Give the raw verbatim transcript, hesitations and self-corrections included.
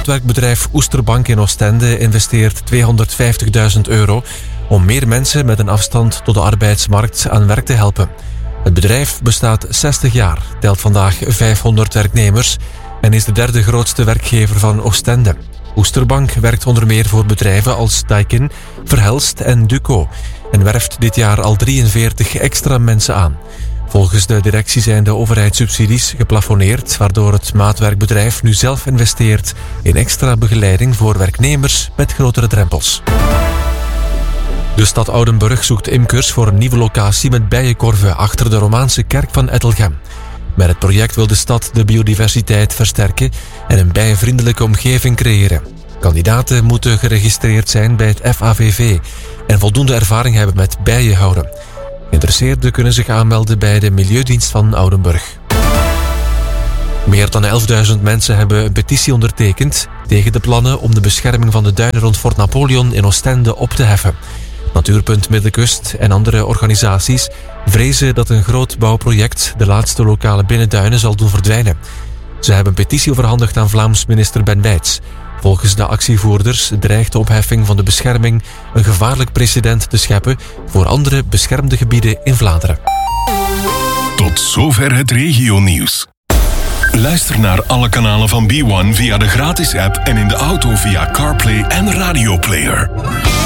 maatwerkbedrijf Oesterbank in Oostende investeert tweehonderdvijftigduizend euro om meer mensen met een afstand tot de arbeidsmarkt aan werk te helpen. Het bedrijf bestaat zestig jaar, telt vandaag vijfhonderd werknemers en is de derde grootste werkgever van Oostende. Oesterbank werkt onder meer voor bedrijven als Daikin, Verhelst en Duco en werft dit jaar al drieënveertig extra mensen aan. Volgens de directie zijn de overheidssubsidies geplafonneerd, waardoor het maatwerkbedrijf nu zelf investeert in extra begeleiding voor werknemers met grotere drempels. De stad Oudenburg zoekt imkers voor een nieuwe locatie met bijenkorven achter de Romaanse kerk van Ettelgem. Met het project wil de stad de biodiversiteit versterken en een bijenvriendelijke omgeving creëren. Kandidaten moeten geregistreerd zijn bij het F A V V en voldoende ervaring hebben met bijen houden. Geïnteresseerden kunnen zich aanmelden bij de Milieudienst van Oudenburg. Meer dan elfduizend mensen hebben een petitie ondertekend tegen de plannen om de bescherming van de duinen rond Fort Napoleon in Oostende op te heffen. Natuurpunt Middenkust en andere organisaties vrezen dat een groot bouwproject de laatste lokale binnenduinen zal doen verdwijnen. Ze hebben een petitie overhandigd aan Vlaams minister Ben Wijts. Volgens de actievoerders dreigt de opheffing van de bescherming een gevaarlijk precedent te scheppen voor andere beschermde gebieden in Vlaanderen. Tot zover het regionieuws. Luister naar alle kanalen van B one via de gratis app en in de auto via CarPlay en Radio Player.